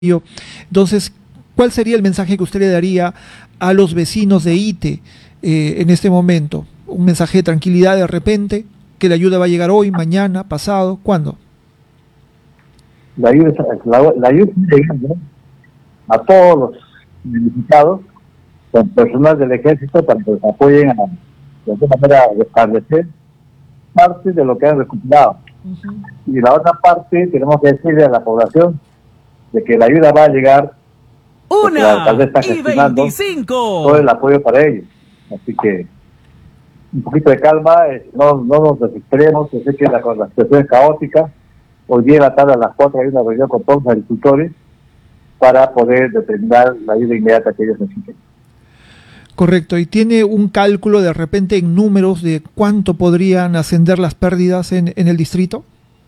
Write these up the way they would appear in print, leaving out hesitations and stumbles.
Entonces, ¿cuál sería el mensaje que usted le daría a los vecinos de Ite en este momento? ¿Un mensaje de tranquilidad de repente? ¿Que la ayuda va a llegar hoy, mañana, pasado? ¿Cuándo? La ayuda está llegando a todos los necesitados, con personal del ejército, para que los apoyen a, de alguna manera, restablecer parte de lo que han recuperado. Y la otra parte, tenemos que decirle a la población de que la ayuda va a llegar. La y 25. Todo el apoyo para ellos. Así que un poquito de calma, no nos desesperemos. Yo sé que la situación es caótica. Hoy día en la tarde a las 4 hay una reunión con todos los agricultores para poder determinar la ayuda inmediata que ellos necesiten. Correcto. ¿Y tiene un cálculo de repente en números de cuánto podrían ascender las pérdidas en el distrito?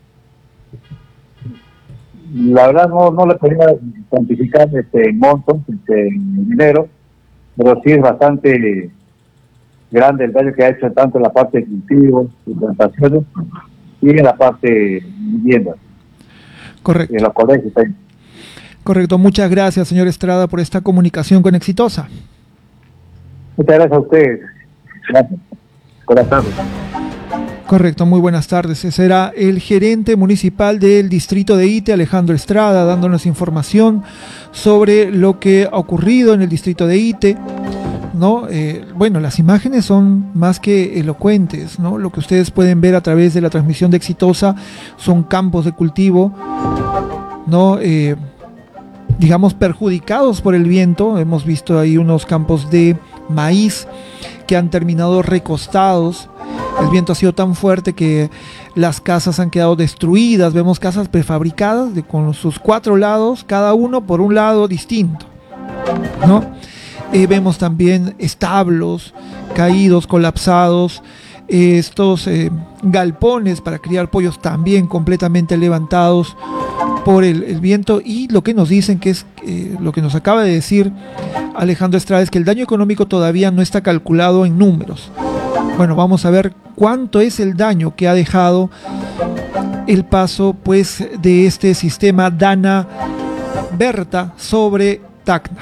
La verdad no le podría cuantificar en montos, en dinero, pero sí es bastante grande el daño que ha hecho tanto en la parte de cultivos, de plantaciones, y en la parte de viviendas. Correcto. Y en los colegios también. Correcto. Muchas gracias, señor Estrada, por esta comunicación con Exitosa. Muchas gracias a ustedes. Gracias. Buenas tardes. Correcto, muy buenas tardes. Ese era el gerente municipal del distrito de Ite, Alejandro Estrada, dándonos información sobre lo que ha ocurrido en el distrito de Ite, ¿no? Bueno, las imágenes son más que elocuentes, ¿no? Lo que ustedes pueden ver a través de la transmisión de Exitosa son campos de cultivo, ¿no? Digamos, perjudicados por el viento. Hemos visto ahí unos campos de maíz que han terminado recostados. El viento ha sido tan fuerte que las casas han quedado destruidas. Vemos casas prefabricadas con sus 4 lados, cada uno por un lado distinto, ¿no? Vemos también establos caídos, colapsados, estos galpones para criar pollos también completamente levantados por el viento. Y lo que nos dicen, que es lo que nos acaba de decir Alejandro Estrada, es que el daño económico todavía no está calculado en números. Bueno, vamos a ver cuánto es el daño que ha dejado el paso, pues, de este sistema Dana Berta sobre Tacna.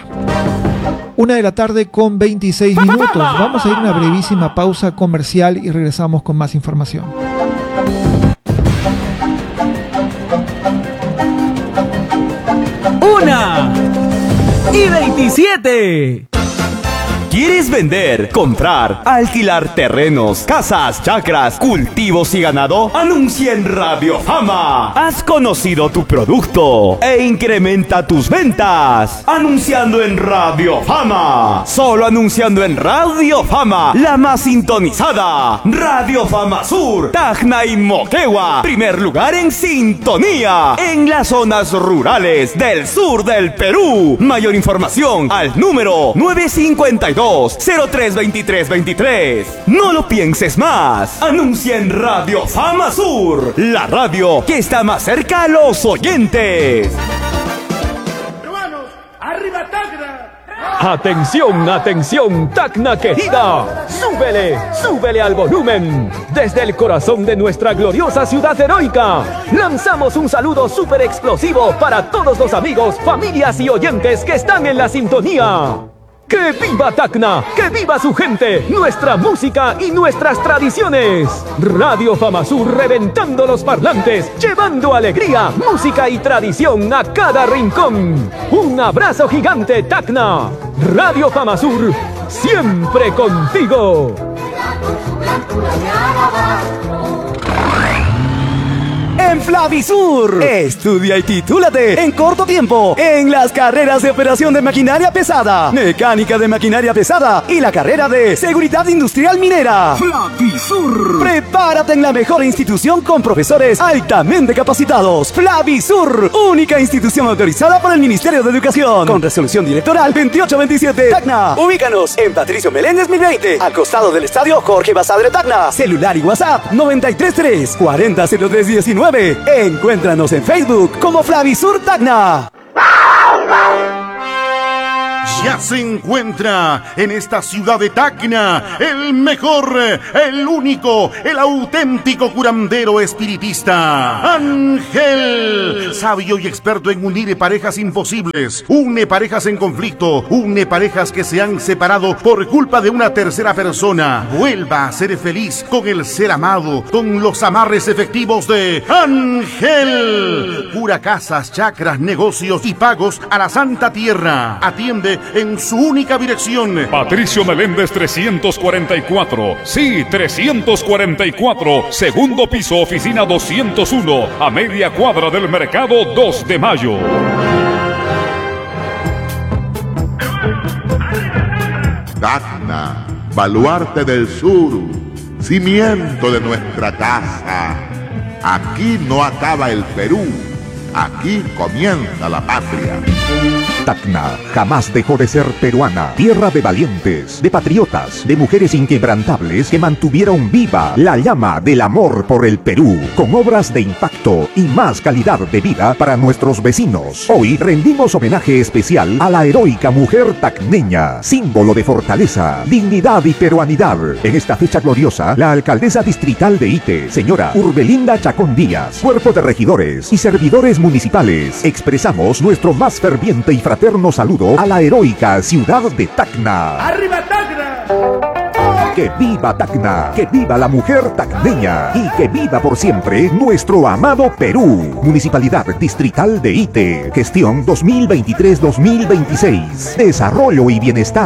1:26 p.m. Vamos a ir a una brevísima pausa comercial y regresamos con más información. 1:27. ¿Quieres vender, comprar, alquilar terrenos, casas, chacras, cultivos y ganado? Anuncia en Radio Fama. Has conocido tu producto e incrementa tus ventas. Anunciando en Radio Fama. Solo anunciando en Radio Fama, la más sintonizada. Radio Fama Sur, Tacna y Moquegua. Primer lugar en sintonía en las zonas rurales del sur del Perú. Mayor información al número 952-032323. No lo pienses más. Anuncia en Radio Fama Sur, la radio que está más cerca a los oyentes. Peruanos, arriba Tacna. Atención, atención, Tacna querida. Súbele al volumen. Desde el corazón de nuestra gloriosa ciudad heroica, lanzamos un saludo súper explosivo para todos los amigos, familias y oyentes que están en la sintonía. ¡Que viva Tacna! ¡Que viva su gente! ¡Nuestra música y nuestras tradiciones! Radio Fama Sur reventando los parlantes, llevando alegría, música y tradición a cada rincón. Un abrazo gigante, Tacna. Radio Fama Sur, siempre contigo. En Flavisur, estudia y titúlate en corto tiempo en las carreras de operación de maquinaria pesada, mecánica de maquinaria pesada y la carrera de seguridad industrial minera. Flavisur. Prepárate en la mejor institución con profesores altamente capacitados. Flavisur, única institución autorizada por el Ministerio de Educación, con resolución directoral 2827. Tacna. Ubícanos en Patricio Meléndez 1020, al costado del estadio Jorge Basadre Tacna. Celular y WhatsApp 933 400319. Encuéntranos en Facebook como Flavisur Tacna. Ya se encuentra en esta ciudad de Tacna el mejor, el único, el auténtico curandero espiritista, Ángel, sabio y experto en unir parejas imposibles, une parejas en conflicto, une parejas que se han separado por culpa de una tercera persona. Vuelva a ser feliz con el ser amado, con los amarres efectivos de Ángel. Cura casas, chakras, negocios y pagos a la Santa Tierra. Atiende en su única dirección. Patricio Meléndez 344. Sí, 344. Segundo piso, oficina 201. A media cuadra del mercado 2 de Mayo. Tacna, baluarte del sur, cimiento de nuestra casa. Aquí no acaba el Perú, aquí comienza la patria. Tacna jamás dejó de ser peruana, tierra de valientes, de patriotas, de mujeres inquebrantables que mantuvieron viva la llama del amor por el Perú, con obras de impacto y más calidad de vida para nuestros vecinos. Hoy rendimos homenaje especial a la heroica mujer tacneña, símbolo de fortaleza, dignidad y peruanidad. En esta fecha gloriosa, la alcaldesa distrital de Ite, señora Urbelinda Chacón Díaz, cuerpo de regidores y servidores municipales, expresamos nuestro más ferviente y fraterno saludo a la heroica ciudad de Tacna. ¡Arriba Tacna! ¡Que viva Tacna! ¡Que viva la mujer tacneña! ¡Y que viva por siempre nuestro amado Perú! Municipalidad Distrital de Ite. Gestión 2023-2026. Desarrollo y bienestar.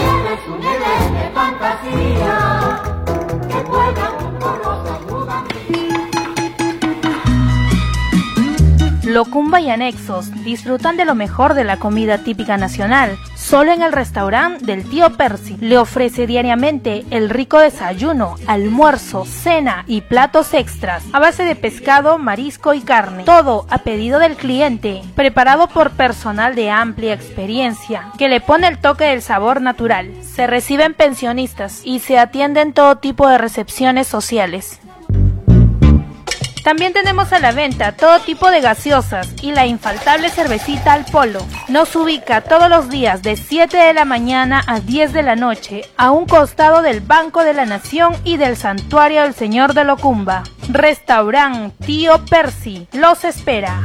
Locumba y anexos disfrutan de lo mejor de la comida típica nacional. Solo en el restaurante del tío Percy le ofrece diariamente el rico desayuno, almuerzo, cena y platos extras a base de pescado, marisco y carne. Todo a pedido del cliente, preparado por personal de amplia experiencia que le pone el toque del sabor natural. Se reciben pensionistas y se atienden todo tipo de recepciones sociales. También tenemos a la venta todo tipo de gaseosas y la infaltable cervecita al polo. Nos ubica todos los días de 7 de la mañana a 10 de la noche a un costado del Banco de la Nación y del Santuario del Señor de Locumba. Restaurante Tío Percy los espera.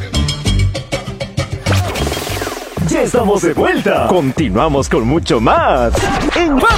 Ya estamos de vuelta. Continuamos con mucho más en